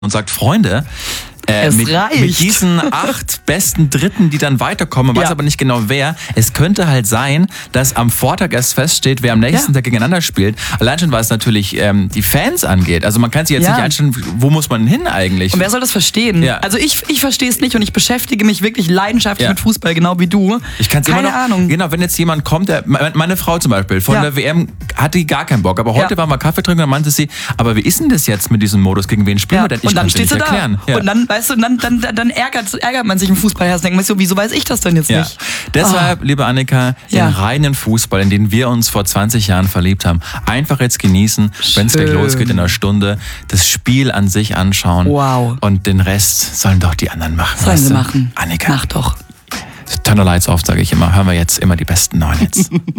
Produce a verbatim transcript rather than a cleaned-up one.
und sagt, Freunde, äh, Es mit, reicht. mit diesen acht besten Dritten, die dann weiterkommen, weiß Ja. aber nicht genau wer. Es könnte halt sein, dass am Vortag erst feststeht, wer am nächsten Ja. Tag gegeneinander spielt. Allein schon, was natürlich ähm, die Fans angeht. Also man kann sich jetzt Ja. nicht einstellen, wo muss man hin eigentlich? Und wer soll das verstehen? Ja. Also ich, ich verstehe es nicht und ich beschäftige mich wirklich leidenschaftlich Ja. mit Fußball, genau wie du. Ich kann's Keine immer noch, Ahnung. Genau, wenn jetzt jemand kommt, der, meine Frau zum Beispiel, von Ja. der W M hat die gar keinen Bock, aber heute Ja. waren wir Kaffee trinken und dann meinte sie, aber wie ist denn das jetzt mit diesem Modus, gegen wen spielen Ja. wir denn? Ich Und dann kann's dir stehst du nicht da. erklären. Ja. Und dann, weißt du, dann, dann, dann ärgert, ärgert man sich im Fußballherz. Denkt man sich so, wieso weiß ich das denn jetzt Ja. nicht? Deshalb, liebe Annika, Ja. den reinen Fußball, in den wir uns vor zwanzig Jahren verliebt haben, einfach jetzt genießen, wenn es gleich Schön. losgeht in einer Stunde, das Spiel an sich anschauen. Wow. Und den Rest sollen doch die anderen machen. Sollen weißt sie du? machen. Annika, Mach doch. turn the lights off, sage ich immer. Hören wir jetzt immer die besten neuen Hits.